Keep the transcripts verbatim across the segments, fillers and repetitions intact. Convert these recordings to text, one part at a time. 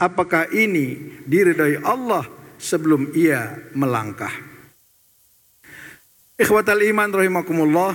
apakah ini diridhai Allah sebelum ia melangkah. Ikhwatal iman rahimakumullah,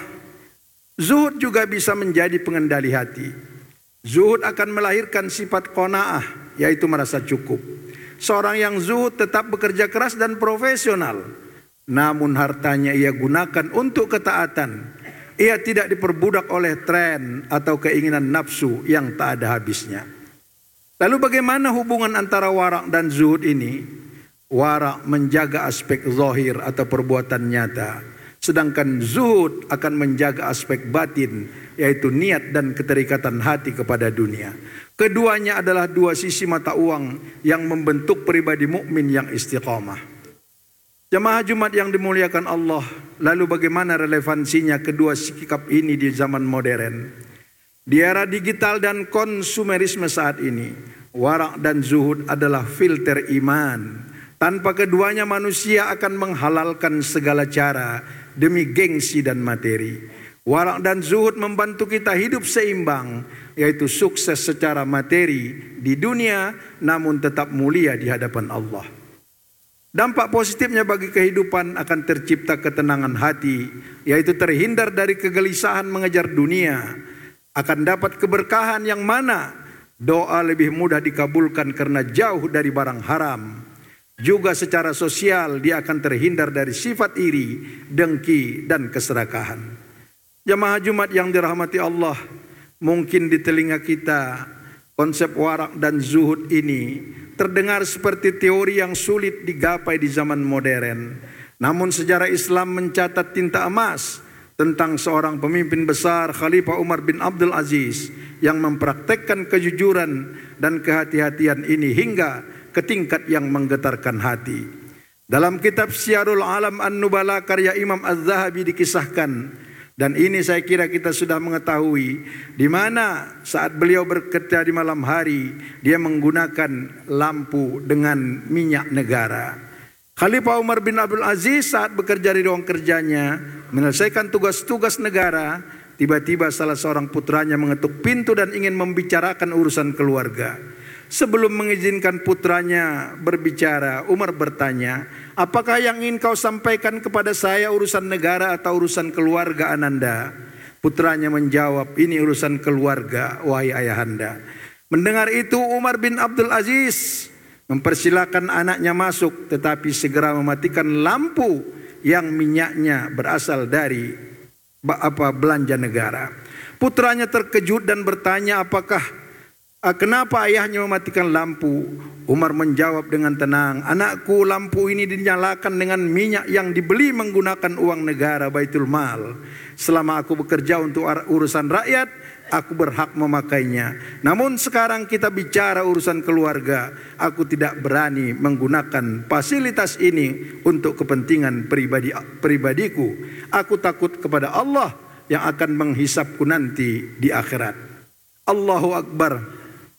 zuhud juga bisa menjadi pengendali hati. Zuhud akan melahirkan sifat qanaah, yaitu merasa cukup. Seorang yang zuhud tetap bekerja keras dan profesional, namun hartanya ia gunakan untuk ketaatan. Ia tidak diperbudak oleh tren atau keinginan nafsu yang tak ada habisnya. Lalu bagaimana hubungan antara warak dan zuhud ini? Warak menjaga aspek zahir atau perbuatan nyata, sedangkan zuhud akan menjaga aspek batin, yaitu niat dan keterikatan hati kepada dunia. Keduanya adalah dua sisi mata uang yang membentuk pribadi mukmin yang istiqamah. Jemaah Jumat yang dimuliakan Allah, lalu bagaimana relevansinya kedua sikap ini di zaman modern? Di era digital dan konsumerisme saat ini, warak dan zuhud adalah filter iman. Tanpa keduanya manusia akan menghalalkan segala cara demi gengsi dan materi. Warak dan zuhud membantu kita hidup seimbang, yaitu sukses secara materi di dunia namun tetap mulia di hadapan Allah. Dampak positifnya bagi kehidupan akan tercipta ketenangan hati, yaitu terhindar dari kegelisahan mengejar dunia. Akan dapat keberkahan yang mana doa lebih mudah dikabulkan karena jauh dari barang haram. Juga secara sosial dia akan terhindar dari sifat iri, dengki, dan keserakahan. Jemaah Jumat yang dirahmati Allah, mungkin di telinga kita konsep warak dan zuhud ini terdengar seperti teori yang sulit digapai di zaman modern. Namun sejarah Islam mencatat tinta emas tentang seorang pemimpin besar, Khalifah Umar bin Abdul Aziz, yang mempraktekkan kejujuran dan kehati-hatian ini hingga ke tingkat yang menggetarkan hati. Dalam kitab Syiarul Alam An-Nubala karya Imam Az-Zahabi dikisahkan, dan ini saya kira kita sudah mengetahui, di mana saat beliau bekerja di malam hari, dia menggunakan lampu dengan minyak negara. Khalifah Umar bin Abdul Aziz saat bekerja di ruang kerjanya, menyelesaikan tugas-tugas negara, tiba-tiba salah seorang putranya mengetuk pintu dan ingin membicarakan urusan keluarga. Sebelum mengizinkan putranya berbicara, Umar bertanya, apakah yang ingin kau sampaikan kepada saya urusan negara atau urusan keluarga Ananda? Putranya menjawab, ini urusan keluarga, wahai ayahanda. Mendengar itu Umar bin Abdul Aziz mempersilakan anaknya masuk, tetapi segera mematikan lampu yang minyaknya berasal dari apa belanja negara. Putranya terkejut dan bertanya, apakah kenapa ayahnya mematikan lampu? Umar menjawab dengan tenang, anakku, lampu ini dinyalakan dengan minyak yang dibeli menggunakan uang negara Baitul Mal. Selama aku bekerja untuk urusan rakyat, aku berhak memakainya. Namun sekarang kita bicara urusan keluarga, aku tidak berani menggunakan fasilitas ini untuk kepentingan pribadi pribadiku. Aku takut kepada Allah yang akan menghisapku nanti di akhirat. Allahu Akbar.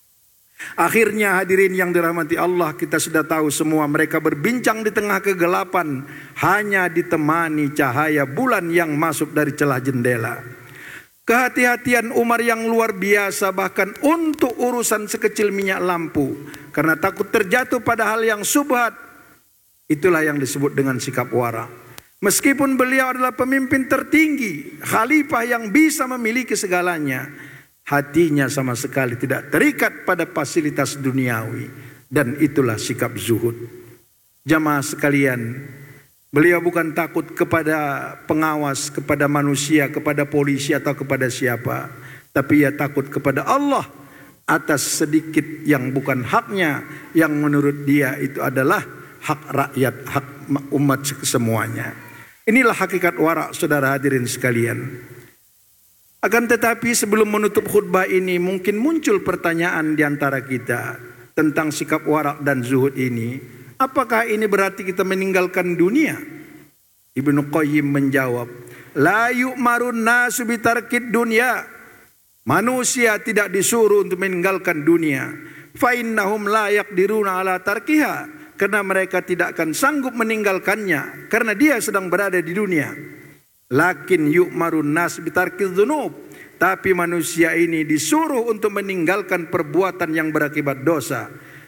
Akhirnya hadirin yang dirahmati Allah, kita sudah tahu semua mereka berbincang di tengah kegelapan, hanya ditemani cahaya bulan yang masuk dari celah jendela. Kehati-hatian Umar yang luar biasa bahkan untuk urusan sekecil minyak lampu, karena takut terjatuh pada hal yang subhat. Itulah yang disebut dengan sikap wara. Meskipun beliau adalah pemimpin tertinggi, khalifah yang bisa memiliki segalanya, hatinya sama sekali tidak terikat pada fasilitas duniawi, dan itulah sikap zuhud. Jamaah sekalian, beliau bukan takut kepada pengawas, kepada manusia, kepada polisi atau kepada siapa, tapi ia takut kepada Allah atas sedikit yang bukan haknya, yang menurut dia itu adalah hak rakyat, hak umat semuanya. Inilah hakikat warak, saudara hadirin sekalian. Akan tetapi sebelum menutup khutbah ini, mungkin muncul pertanyaan di antara kita tentang sikap warak dan zuhud ini. Apakah ini berarti kita meninggalkan dunia? Ibnu Qayyim menjawab, la yu'marun nasu bitarkid dunya. Manusia tidak disuruh untuk meninggalkan dunia. Fa innahum la yaqdiruna ala tarkiha. Karena mereka tidak akan sanggup meninggalkannya, karena dia sedang berada di dunia. Lakin yu'marun nas bitarkiz dzunub, tapi manusia ini disuruh untuk meninggalkan perbuatan yang berakibat dosa.